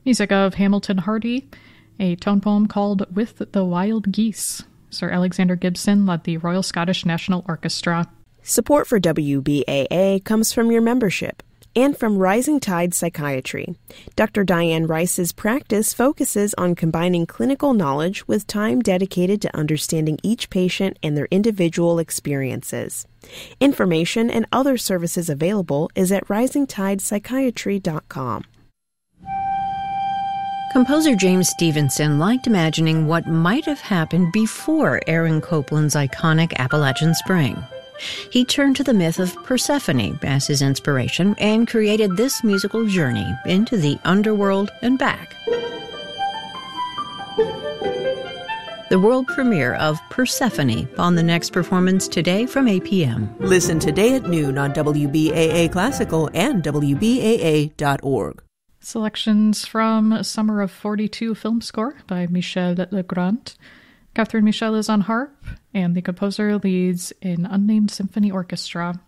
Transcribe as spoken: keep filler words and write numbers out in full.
Music of Hamilton Hardy, a tone poem called With the Wild Geese. Sir Alexander Gibson led the Royal Scottish National Orchestra. Support for W B A A comes from your membership and from Rising Tide Psychiatry. Doctor Diane Rice's practice focuses on combining clinical knowledge with time dedicated to understanding each patient and their individual experiences. Information and other services available is at rising tide psychiatry dot com. Composer James Stevenson liked imagining what might have happened before Aaron Copland's iconic Appalachian Spring. He turned to the myth of Persephone as his inspiration and created this musical journey into the underworld and back. The world premiere of Persephone on the next performance today from eight p.m. Listen today at noon on W B A A Classical and W B A A dot org. Selections from Summer of forty-two film score by Michel Legrand. Catherine Michel is on harp, and the composer leads an unnamed symphony orchestra.